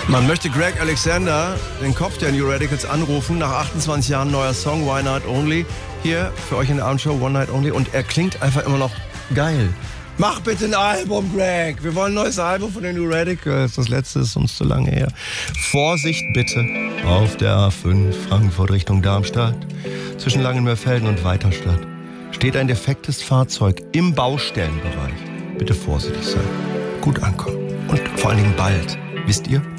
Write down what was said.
Man möchte Greg Alexander, den Kopf der New Radicals, anrufen. Nach 28 Jahren neuer Song, Why Not Only. Hier für euch in der Abendshow, One Night Only. Und er klingt einfach immer noch geil. Mach bitte ein Album, Greg. Wir wollen ein neues Album von den New Radicals. Das letzte ist uns zu lange her. Vorsicht bitte. Auf der A5 Frankfurt Richtung Darmstadt. Zwischen Langenmörfelden und Weiterstadt steht ein defektes Fahrzeug im Baustellenbereich. Bitte vorsichtig sein. Gut ankommen. Und vor allen Dingen bald. Wisst ihr?